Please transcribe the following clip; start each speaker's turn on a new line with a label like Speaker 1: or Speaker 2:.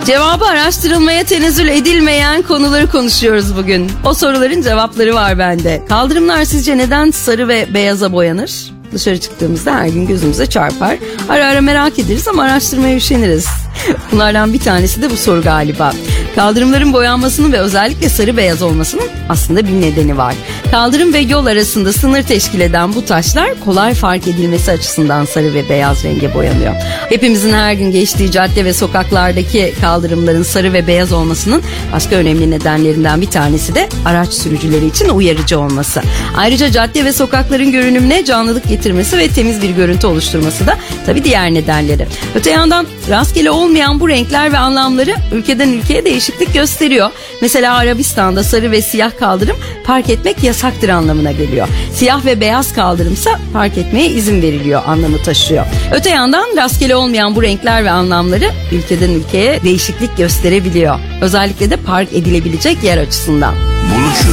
Speaker 1: Cevabı araştırılmaya tenezzül edilmeyen konuları konuşuyoruz bugün. O soruların cevapları var bende. Kaldırımlar sizce neden sarı ve beyaza boyanır? Dışarı çıktığımızda her gün gözümüze çarpar. Ara ara merak ederiz ama araştırmaya üşeniriz. Bunlardan bir tanesi de bu soru galiba. Kaldırımların boyanmasının ve özellikle sarı beyaz olmasının aslında bir nedeni var. Kaldırım ve yol arasında sınır teşkil eden bu taşlar kolay fark edilmesi açısından sarı ve beyaz renge boyanıyor. Hepimizin her gün geçtiği cadde ve sokaklardaki kaldırımların sarı ve beyaz olmasının başka önemli nedenlerinden bir tanesi de araç sürücüleri için uyarıcı olması. Ayrıca cadde ve sokakların görünümüne canlılık getirmesi ve temiz bir görüntü oluşturması da tabii diğer nedenleri. Öte yandan rastgele olmayan bu renkler ve anlamları ülkeden ülkeye değişiklik gösteriyor. Mesela Arabistan'da sarı ve siyah kaldırım park etmek yasaktır anlamına geliyor. Siyah ve beyaz kaldırımsa park etmeye izin veriliyor anlamı taşıyor. Öte yandan rastgele olmayan bu renkler ve anlamları ülkeden ülkeye değişiklik gösterebiliyor. Özellikle de park edilebilecek yer açısından.
Speaker 2: Buluşun.